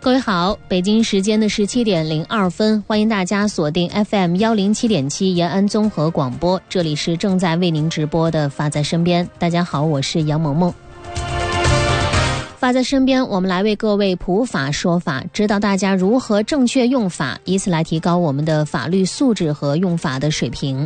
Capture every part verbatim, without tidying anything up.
各位好，北京时间的十七点零二分，欢迎大家锁定 F M 一零七点七延安综合广播，这里是正在为您直播的法在身边。大家好，我是杨萌萌。法在身边，我们来为各位普法说法，指导大家如何正确用法，以此来提高我们的法律素质和用法的水平。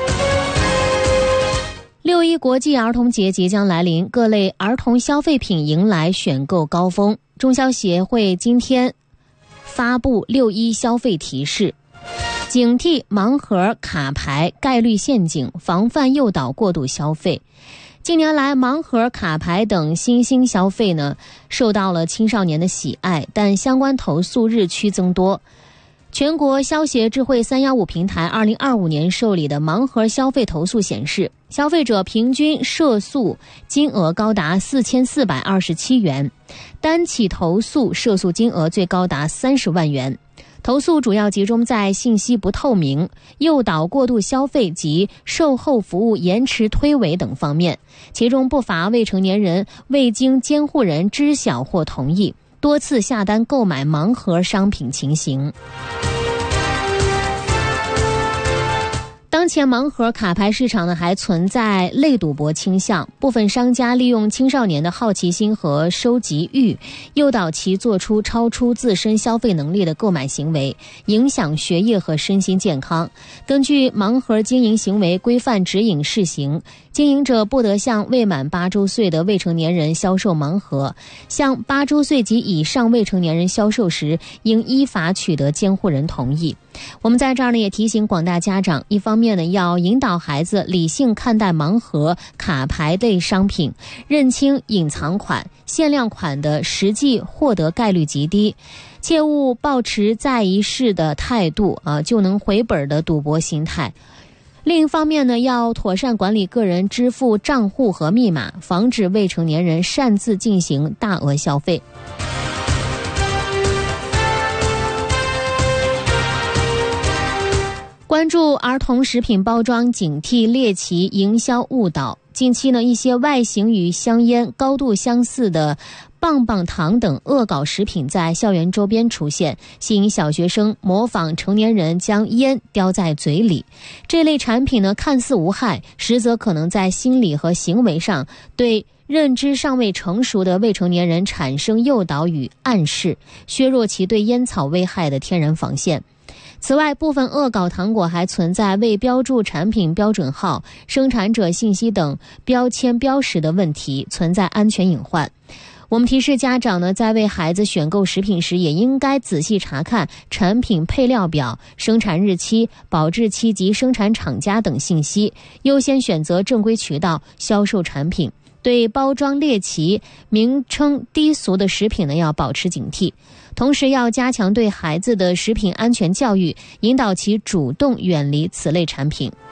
六一国际儿童节即将来临，各类儿童消费品迎来选购高峰。中消协会今天发布六一消费提示，警惕盲盒卡牌概率陷阱，防范诱导过度消费。近年来，盲盒卡牌等新兴消费呢，受到了青少年的喜爱，但相关投诉日趋增多。全国消协智慧三一五平台二零二五年受理的盲盒消费投诉显示，消费者平均涉诉金额高达四千四百二十七元，单起投诉涉诉金额最高达三十万元。投诉主要集中在信息不透明、诱导过度消费及售后服务延迟推诿等方面，其中不乏未成年人未经监护人知晓或同意，多次下单购买盲盒商品情形。当前盲盒卡牌市场呢还存在类赌博倾向，部分商家利用青少年的好奇心和收集欲，诱导其做出超出自身消费能力的购买行为，影响学业和身心健康。根据盲盒经营行为规范指引试行，经营者不得向未满八周岁的未成年人销售盲盒，向八周岁及以上未成年人销售时，应依法取得监护人同意。我们在这儿呢也提醒广大家长，一方面呢要引导孩子理性看待盲盒卡牌类商品，认清隐藏款、限量款的实际获得概率极低，切勿抱持再一试的态度啊就能回本的赌博心态。另一方面呢，要妥善管理个人支付账户和密码，防止未成年人擅自进行大额消费。关注儿童食品包装，警惕猎奇营销误导。近期呢，一些外形与香烟高度相似的棒棒糖等恶搞食品在校园周边出现，吸引小学生模仿成年人将烟叼在嘴里。这类产品呢，看似无害，实则可能在心理和行为上对认知尚未成熟的未成年人产生诱导与暗示，削弱其对烟草危害的天然防线。此外，部分恶搞糖果还存在未标注产品标准号、生产者信息等标签标识的问题，存在安全隐患。我们提示家长呢，在为孩子选购食品时，也应该仔细查看产品配料表、生产日期、保质期及生产厂家等信息，优先选择正规渠道销售产品。对包装猎奇、名称低俗的食品呢，要保持警惕。同时要加强对孩子的食品安全教育，引导其主动远离此类产品。